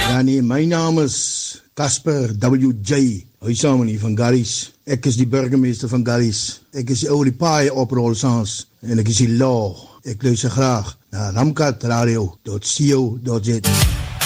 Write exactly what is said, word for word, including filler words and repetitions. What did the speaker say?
Ja nee, my naam is Casper W J, huishouding van Garries. Ek is die burgemeester van Garries. Ek is die ou die paai oprol saans en ek is die law. Ek luister graag na ramkat radio dot co dot za.